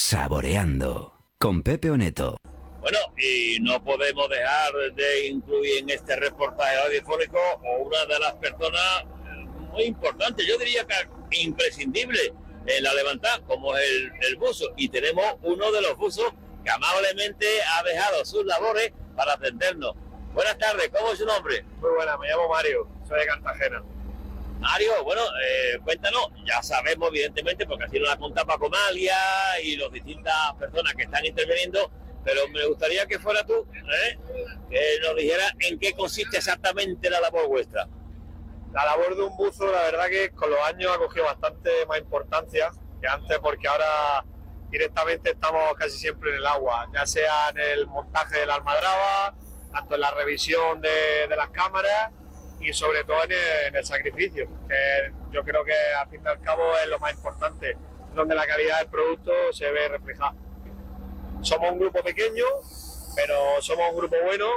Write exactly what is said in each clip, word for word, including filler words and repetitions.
Saboreando con Pepe Oneto. Bueno, y no podemos dejar de incluir en este reportaje radiofónico una de las personas muy importantes, yo diría que imprescindible en la levantada, como es el, el buzo. Y tenemos uno de los buzos que amablemente ha dejado sus labores para atendernos. Buenas tardes, ¿cómo es su nombre? Muy buena, me llamo Mario, soy de Cartagena. Mario, bueno, eh, cuéntanos, ya sabemos evidentemente, porque así nos la contado Paco Malia y las distintas personas que están interviniendo, pero me gustaría que fuera tú, ¿eh? que nos dijera en qué consiste exactamente la labor vuestra. La labor de un buzo, la verdad que con los años ha cogido bastante más importancia que antes, porque ahora directamente estamos casi siempre en el agua, ya sea en el montaje de la almadraba, tanto en la revisión de, de las cámaras y sobre todo en el, en el sacrificio, que yo creo que al fin y al cabo es lo más importante, donde la calidad del producto se ve reflejada. Somos un grupo pequeño, pero somos un grupo bueno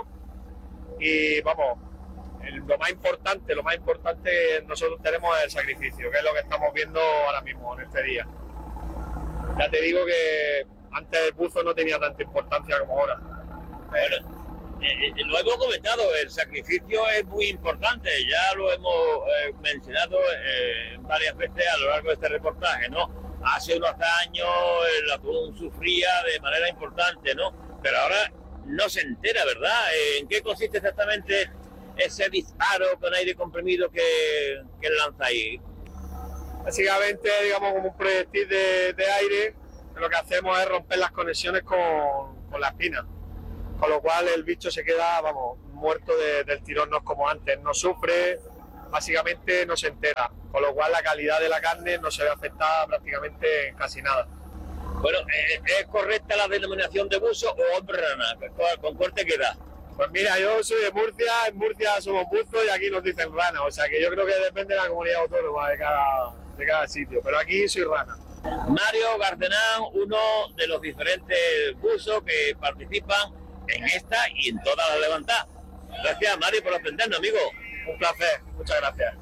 y vamos, el, lo más importante, lo más importante nosotros tenemos es el sacrificio, que es lo que estamos viendo ahora mismo en este día. Ya te digo que antes el buzo no tenía tanta importancia como ahora. Bueno, eh, lo hemos comentado, el sacrificio es muy importante, ya lo hemos eh, mencionado eh, varias veces a lo largo de este reportaje, ¿no? Hace unos años el atún sufría de manera importante, ¿no? Pero ahora no se entera, ¿verdad? ¿En qué consiste exactamente ese disparo con aire comprimido que, que lanzáis? Básicamente, digamos, como un proyectil de, de aire, lo que hacemos es romper las conexiones con, con la espina, con lo cual el bicho se queda, vamos, muerto de, del tirón, no es como antes, no sufre, básicamente no se entera, con lo cual la calidad de la carne no se ve afectada prácticamente en casi nada. Bueno, ¿es correcta la denominación de buzo o hombre rana? ¿Con cuál te queda? Pues mira, yo soy de Murcia, en Murcia somos buzos y aquí nos dicen rana, o sea que yo creo que depende de la comunidad autónoma de cada, de cada sitio, pero aquí soy rana. Mario Gardenán, uno de los diferentes buzos que participan en esta y en todas las levantadas. Gracias, Mario, por atendernos, amigo. Un placer, muchas gracias.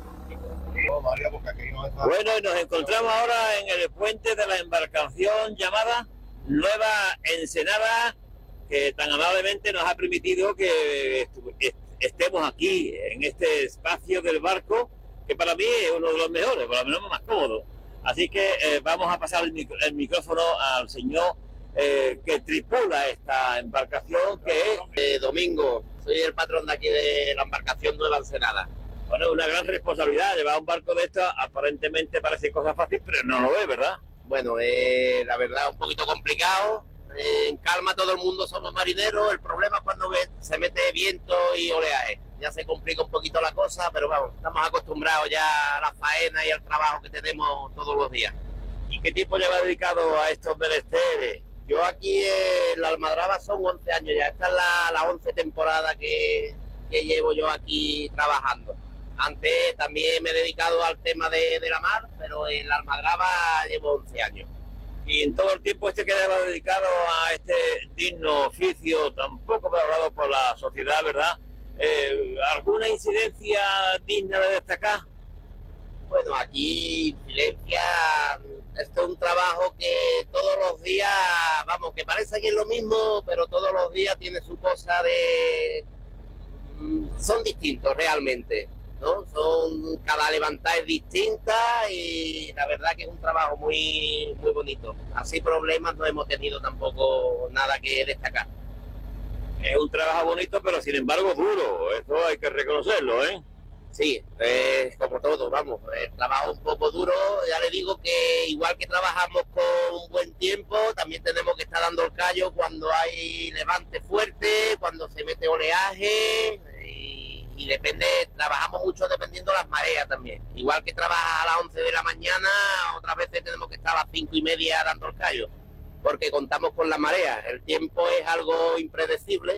Bueno, y nos encontramos ahora en el puente de la embarcación llamada Nueva Ensenada, que tan amablemente nos ha permitido que estemos aquí, en este espacio del barco, que para mí es uno de los mejores, por lo menos más cómodo. Así que eh, vamos a pasar el, micro, el micrófono al señor eh, que tripula esta embarcación, que es eh, Domingo. Soy el patrón de aquí de la embarcación Nueva Ensenada. Bueno, una gran responsabilidad, llevar un barco de esto, aparentemente parece cosa fácil, pero no lo es, ¿verdad? Bueno, eh, la verdad un poquito complicado. Eh, en calma todo el mundo somos marineros, el problema es cuando se mete viento y oleaje. Ya se complica un poquito la cosa, pero vamos, estamos acostumbrados ya a la faena y al trabajo que tenemos todos los días. ¿Y qué tiempo lleva dedicado a estos menesteres? Yo aquí en la almadraba son once años ya, esta es la, la once temporada que, que llevo yo aquí trabajando. Antes también me he dedicado al tema de, de la mar, pero en la almadraba llevo once años. Y en todo el tiempo este que lleva dedicado a este digno oficio, tampoco valorado por la sociedad, ¿verdad? Eh, ¿Alguna incidencia digna de destacar? Bueno, aquí incidencia, esto es un trabajo que todos los días, vamos, que parece que es lo mismo, pero todos los días tiene su cosa de... son distintos realmente, ¿no? Son, cada levantada es distinta y la verdad que es un trabajo muy, muy bonito. Así problemas no hemos tenido tampoco nada que destacar. Es un trabajo bonito, pero sin embargo duro, eso hay que reconocerlo, ¿eh? Sí, es como todo, vamos, el trabajo un poco duro, ya le digo que igual que trabajamos con buen tiempo, también tenemos que estar dando el callo cuando hay levante fuerte, cuando se mete oleaje, y, y depende, trabajamos mucho dependiendo de las mareas también. Igual que trabajas a las once de la mañana, otras veces tenemos que estar a las cinco y media dando el callo, porque contamos con las mareas, el tiempo es algo impredecible,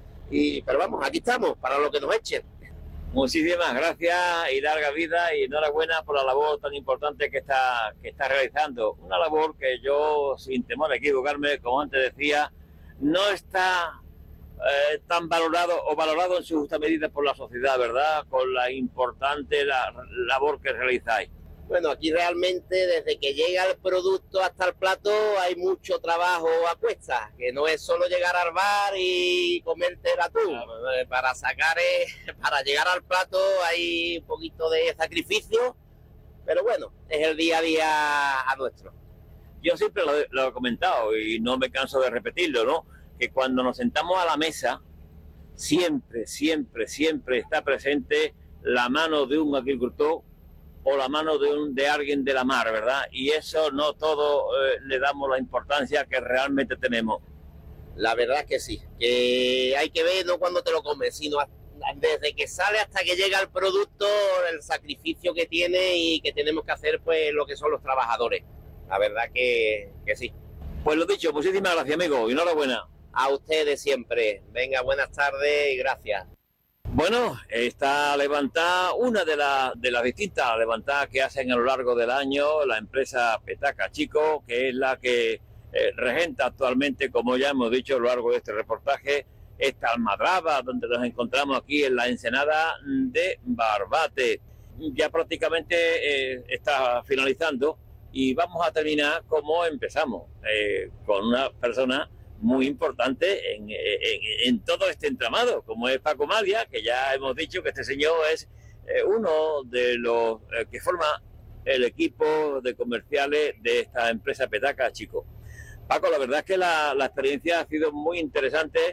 y pero vamos, aquí estamos, para lo que nos echen. Muchísimas gracias y larga vida y enhorabuena por la labor tan importante que está, que está realizando. Una labor que yo, sin temor a equivocarme, como antes decía, no está eh, tan valorado o valorado en su justa medida por la sociedad, ¿verdad? Con la importante la, labor que realizáis. Bueno, aquí realmente desde que llega el producto hasta el plato hay mucho trabajo a cuestas, que no es solo llegar al bar y comerte el atún. Claro. Para sacar, para llegar al plato hay un poquito de sacrificio, pero bueno, es el día a día a nuestro. Yo siempre lo, lo he comentado y no me canso de repetirlo, ¿no? Que cuando nos sentamos a la mesa, siempre, siempre, siempre está presente la mano de un agricultor o la mano de, un, de alguien de la mar, ¿verdad? Y eso no todo eh, le damos la importancia que realmente tenemos. La verdad que sí, que hay que ver no cuando te lo comes, sino desde que sale hasta que llega el producto, el sacrificio que tiene y que tenemos que hacer pues lo que son los trabajadores. La verdad que, que sí. Pues lo dicho, muchísimas gracias, amigo, y enhorabuena. A ustedes siempre. Venga, buenas tardes y gracias. Bueno, está levantada una de, la, de las distintas levantadas que hacen a lo largo del año la empresa Petaca Chico, que es la que eh, regenta actualmente, como ya hemos dicho a lo largo de este reportaje, esta almadraba donde nos encontramos aquí en la ensenada de Barbate. Ya prácticamente eh, está finalizando y vamos a terminar como empezamos, eh, con una persona muy importante en, en, en todo este entramado, como es Paco Malia, que ya hemos dicho que este señor es eh, uno de los eh, que forma el equipo de comerciales de esta empresa Petaca Chico. Paco, la verdad es que la, la experiencia ha sido muy interesante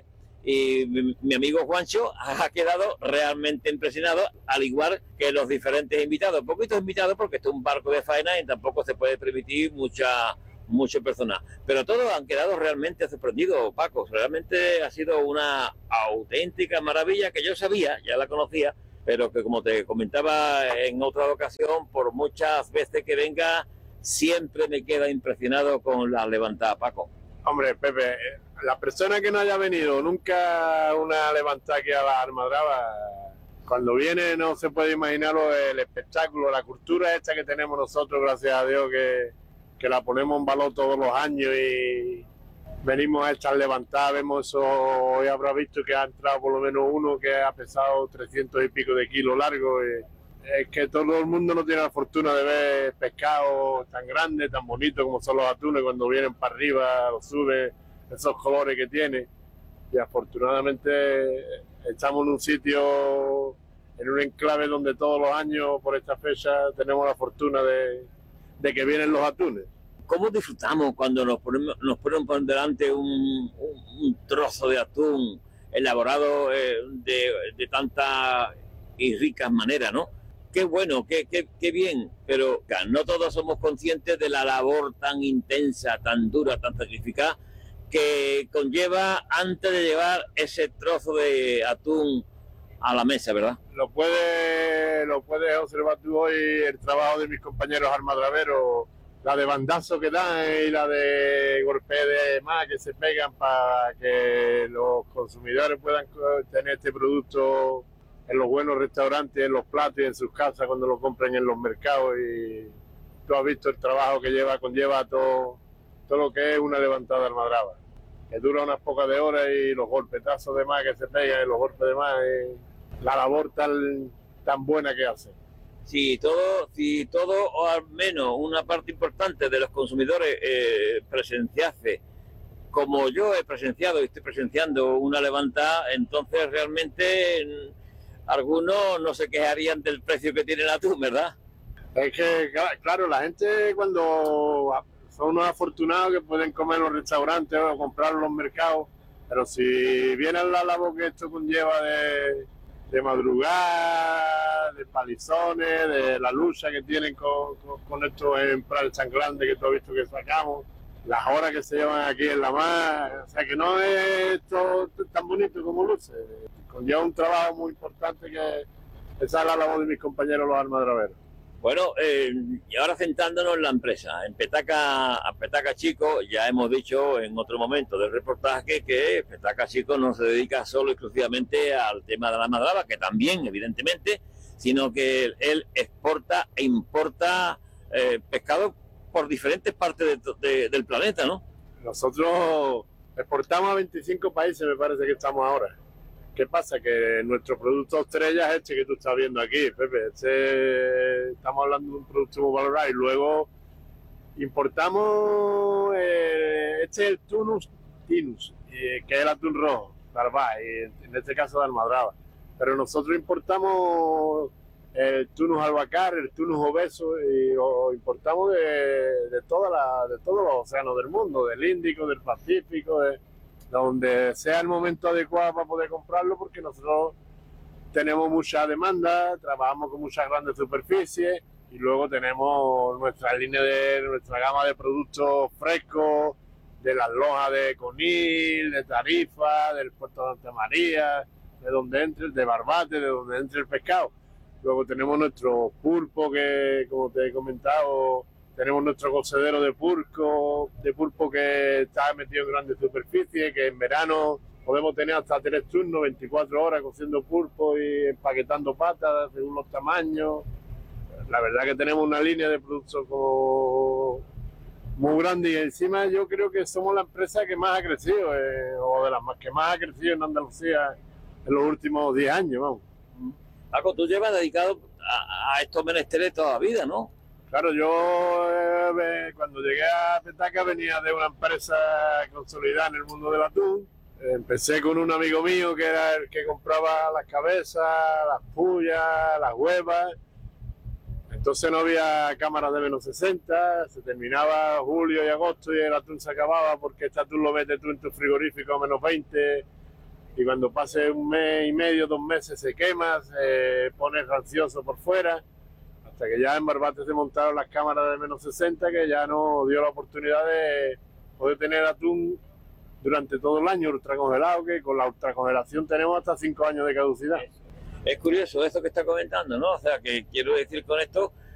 y mi, mi amigo Juancho ha quedado realmente impresionado, al igual que los diferentes invitados. Poquitos invitados porque esto es un barco de faena y tampoco se puede permitir mucha... mucho personal, pero todos han quedado realmente sorprendidos, Paco. Realmente ha sido una auténtica maravilla que yo sabía, ya la conocía, pero que como te comentaba en otra ocasión, por muchas veces que venga, siempre me queda impresionado con la levantada, Paco. Hombre, Pepe, la persona que no haya venido nunca a una levantada aquí a la almadraba, cuando viene no se puede imaginar el espectáculo, la cultura esta que tenemos nosotros, gracias a Dios, que que la ponemos en valor todos los años y venimos a echar levantadas. Vemos eso, hoy habrá visto que ha entrado por lo menos uno que ha pesado trescientos y pico de kilos largo. Es que todo el mundo no tiene la fortuna de ver pescados tan grandes, tan bonitos como son los atunes cuando vienen para arriba, los suben, esos colores que tiene. Y afortunadamente estamos en un sitio, en un enclave donde todos los años por esta fecha tenemos la fortuna de de que vienen los atunes. ¿Cómo disfrutamos cuando nos ponemos, nos ponen por delante un, un, un trozo de atún elaborado eh, de, de tanta y ricas maneras, ¿no? Qué bueno, qué, qué, qué bien, pero no todos somos conscientes de la labor tan intensa, tan dura, tan sacrificada que conlleva antes de llevar ese trozo de atún a la mesa, ¿verdad? Lo puedes lo puedes observar tú hoy, el trabajo de mis compañeros almadraberos, la de bandazo que dan y la de golpe de más que se pegan para que los consumidores puedan tener este producto en los buenos restaurantes, en los platos y en sus casas cuando lo compren en los mercados. Y tú has visto el trabajo que lleva, conlleva todo, todo lo que es una levantada almadraba, que dura unas pocas de horas y los golpetazos de más que se pegan y los golpes de más, y la labor tan, tan buena que hace. Si todo, si todo o al menos una parte importante de los consumidores eh, presenciase, como yo he presenciado y estoy presenciando una levantada, entonces realmente algunos no se quejarían del precio que tiene el atún, ¿verdad? Es que, claro, la gente cuando son unos afortunados que pueden comer en los restaurantes o comprar en los mercados, pero si viene la labor que esto conlleva de, de madrugar, de palizones, de la lucha que tienen con, con, con estos emprales tan grandes que tú has visto que sacamos, las horas que se llevan aquí en la mar, o sea que no es todo tan bonito como luce, conlleva un trabajo muy importante que esa es la labor de mis compañeros los almadraberos. Bueno, eh, y ahora centrándonos en la empresa, en Petaca, a Petaca Chico, ya hemos dicho en otro momento del reportaje que Petaca Chico no se dedica solo exclusivamente al tema de la almadraba, que también, evidentemente, sino que él exporta e importa eh, pescado por diferentes partes de, de, del planeta, ¿no? Nosotros exportamos a veinticinco países, me parece que estamos ahora. ¿Qué pasa? Que nuestro producto estrella es este que tú estás viendo aquí, Pepe. Este, estamos hablando de un producto muy valorado y luego importamos, eh, este es el Tunus Tinus, eh, que es el atún rojo, Narváez, y en este caso de Almadraba. Pero nosotros importamos el Tunus albacar, el Tunus obeso, y o importamos de, de, toda la, de todos los océanos del mundo, del Índico, del Pacífico, de donde sea el momento adecuado para poder comprarlo, porque nosotros tenemos mucha demanda, trabajamos con muchas grandes superficies y luego tenemos nuestra línea de nuestra gama de productos frescos, de las lojas de Conil, de Tarifa, del puerto de Santa María, de donde entre, de Barbate, de donde entre el pescado. Luego tenemos nuestro pulpo, que como te he comentado, tenemos nuestro cocedero de pulpo, de pulpo que está metido en grandes superficies, que en verano podemos tener hasta tres turnos, veinticuatro horas cociendo pulpo y empaquetando patas según los tamaños. La verdad que tenemos una línea de productos como muy grande y encima yo creo que somos la empresa que más ha crecido, eh, o de las más que más ha crecido en Andalucía en los últimos diez años, vamos. Paco, tú llevas dedicado a, a estos menesteres toda la vida, ¿no? Claro, yo eh, cuando llegué a Petaca venía de una empresa consolidada en el mundo del atún. Empecé con un amigo mío que era el que compraba las cabezas, las pullas, las huevas. Entonces no había cámaras de menos sesenta, se terminaba julio y agosto y el atún se acababa porque este atún lo metes tú en tu frigorífico a menos veinte y cuando pase un mes y medio, dos meses se quema, se pone rancioso por fuera. Hasta que ya en Barbate se montaron las cámaras de menos sesenta, que ya nos dio la oportunidad de poder tener atún durante todo el año ultracongelado, que con la ultracongelación tenemos hasta cinco años de caducidad. Es curioso esto que está comentando, ¿no? O sea, que quiero decir con esto